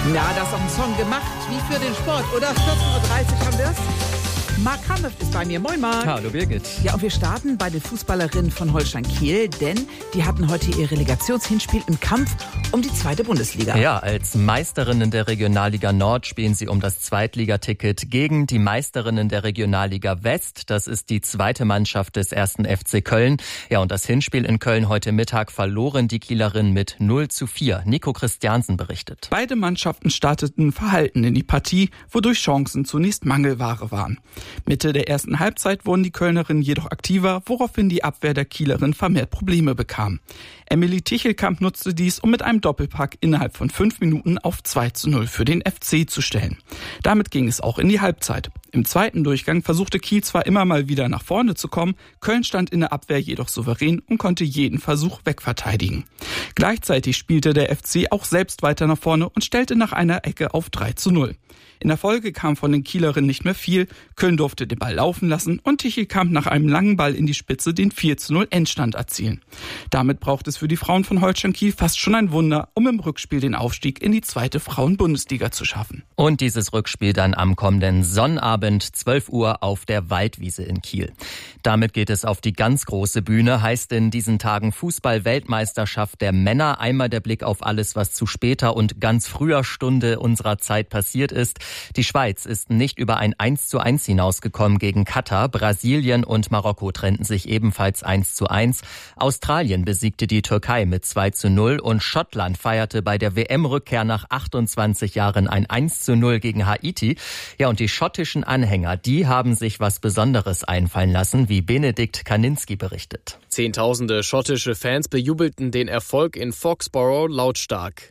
Ja, das ist auch ein Song gemacht, wie für den Sport, oder? 14.30 Uhr haben wir es. Marc Hammes ist bei mir. Moin, Marc. Hallo, Birgit. Ja, und wir starten bei den Fußballerinnen von Holstein Kiel, denn die hatten heute ihr Relegationshinspiel im Kampf um die 2. Bundesliga. Ja, als Meisterinnen der Regionalliga Nord spielen sie um das Zweitligaticket gegen die Meisterinnen der Regionalliga West. Das ist die 2. Mannschaft des 1. FC Köln. Ja, und das Hinspiel in Köln heute Mittag verloren die Kielerinnen mit 0:4. Nico Christiansen berichtet. Beide Mannschaften starteten verhalten in die Partie, wodurch Chancen zunächst Mangelware waren. Mitte der ersten Halbzeit wurden die Kölnerinnen jedoch aktiver, woraufhin die Abwehr der Kielerinnen vermehrt Probleme bekam. Emily Tichelkamp nutzte dies, um mit einem Doppelpack innerhalb von 5 Minuten auf 2:0 für den FC zu stellen. Damit ging es auch in die Halbzeit. Im zweiten Durchgang versuchte Kiel zwar immer mal wieder nach vorne zu kommen, Köln stand in der Abwehr jedoch souverän und konnte jeden Versuch wegverteidigen. Gleichzeitig spielte der FC auch selbst weiter nach vorne und stellte nach einer Ecke auf 3:0. In der Folge kam von den Kielerinnen nicht mehr viel, Köln durfte den Ball laufen lassen und Tichelkamp nach einem langen Ball in die Spitze den 4:0 Endstand erzielen. Damit braucht es für die Frauen von Holstein Kiel fast schon ein Wunder, um im Rückspiel den Aufstieg in die 2. Frauen-Bundesliga zu schaffen. Und dieses Rückspiel dann am kommenden Sonnabend 12 Uhr auf der Waldwiese in Kiel. Damit geht es auf die ganz große Bühne, heißt in diesen Tagen Fußball-Weltmeisterschaft der Männer. Einmal der Blick auf alles, was zu später und ganz früher Stunde unserer Zeit passiert ist. Die Schweiz ist nicht über ein 1:1 hinausgekommen gegen Katar. Brasilien und Marokko trennten sich ebenfalls 1:1. Australien besiegte die Türkei mit 2:0 und Schottland feierte bei der WM-Rückkehr nach 28 Jahren ein 1:0 gegen Haiti. Ja, und die schottischen Anhänger, die haben sich was Besonderes einfallen lassen, wie Benedikt Kaninski berichtet. Zehntausende schottische Fans bejubelten den Erfolg in Foxborough lautstark.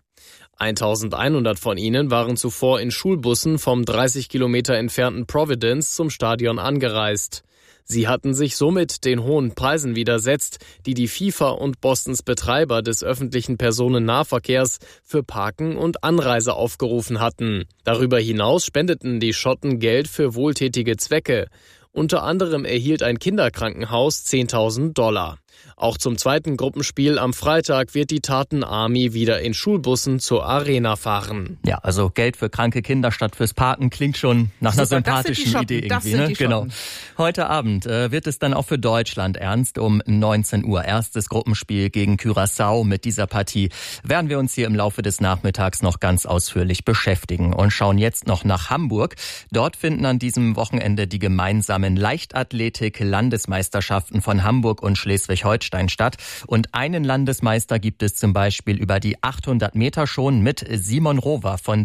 1100 von ihnen waren zuvor in Schulbussen vom 30 Kilometer entfernten Providence zum Stadion angereist. Sie hatten sich somit den hohen Preisen widersetzt, die FIFA und Bostons Betreiber des öffentlichen Personennahverkehrs für Parken und Anreise aufgerufen hatten. Darüber hinaus spendeten die Schotten Geld für wohltätige Zwecke. Unter anderem erhielt ein Kinderkrankenhaus $10.000. Auch zum zweiten Gruppenspiel am Freitag wird die Tartan Army wieder in Schulbussen zur Arena fahren. Ja, also Geld für kranke Kinder statt fürs Parken klingt schon nach einer sympathischen Idee irgendwie, ne? Genau. Heute Abend wird es dann auch für Deutschland ernst um 19 Uhr. Erstes Gruppenspiel gegen Curaçao. Mit dieser Partie werden wir uns hier im Laufe des Nachmittags noch ganz ausführlich beschäftigen und schauen jetzt noch nach Hamburg. Dort finden an diesem Wochenende die gemeinsamen Leichtathletik-Landesmeisterschaften von Hamburg und Schleswig-Holstein statt. Und einen Landesmeister gibt es zum Beispiel über die 800 Meter schon mit Simon Rover von